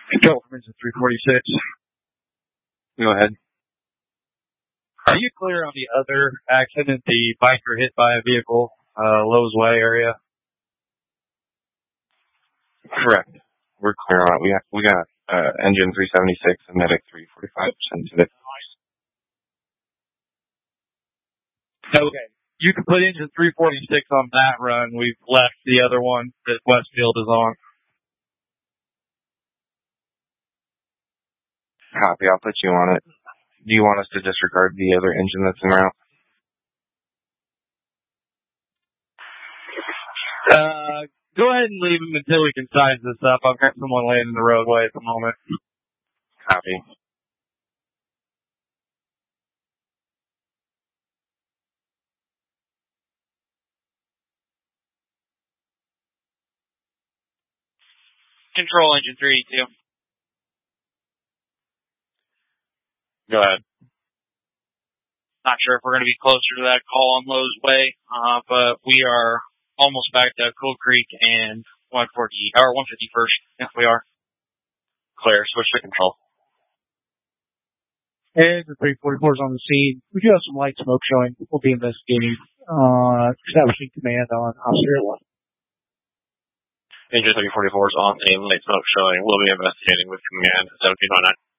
Control from engine 346. Go ahead. Are you clear on the other accident, the biker hit by a vehicle, Lowe's Way area? Correct. We're clear on it. We got engine 376 and medic 345 sensitive. Okay. You can put engine 346 on that run. We've left the other one that Westfield is on. Copy. I'll put you on it. Do you want us to disregard the other engine that's en route? Go ahead and leave him until we can size this up. I've got someone laying in the roadway at the moment. Copy. Control engine 382. Go ahead. Not sure if we're going to be closer to that call on Lowe's Way, but we are almost back to Cool Creek and 151st. Yes, we are. Clear. Switch to control. And the 344 is on the scene. We do have some light smoke showing. We'll be investigating, establishing command on Officer 1. Engine 344 is on a light smoke showing. We'll be investigating with command 1709.